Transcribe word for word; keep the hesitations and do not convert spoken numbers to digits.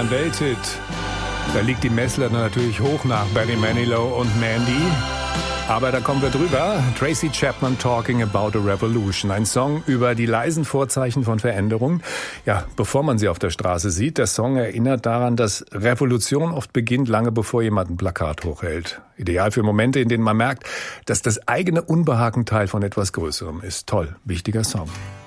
ein Welthit. Da liegt die Messlatte natürlich hoch nach Barry Manilow und Mandy. Aber da kommen wir drüber. Tracy Chapman, Talking About a Revolution. Ein Song über die leisen Vorzeichen von Veränderung. Ja, bevor man sie auf der Straße sieht. Der Song erinnert daran, dass Revolution oft beginnt, lange bevor jemand ein Plakat hochhält. Ideal für Momente, in denen man merkt, dass das eigene Unbehagen Teil von etwas Größerem ist. Toll, wichtiger Song.